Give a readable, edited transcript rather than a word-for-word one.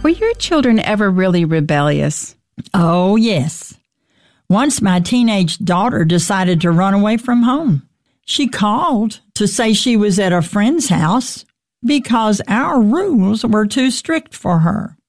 Were your children ever really rebellious? Oh, yes. Once my teenage daughter decided to run away from home. She called to say she was at a friend's house because our rules were too strict for her.